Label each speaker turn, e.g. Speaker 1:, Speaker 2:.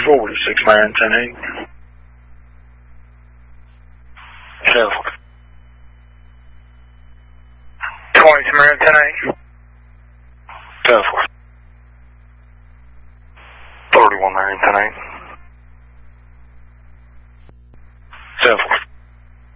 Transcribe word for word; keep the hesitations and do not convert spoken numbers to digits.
Speaker 1: forward to six Marion ten eight. Seven.
Speaker 2: twenty Marion ten eight.
Speaker 1: Seven.
Speaker 2: thirty-one Marion ten eight.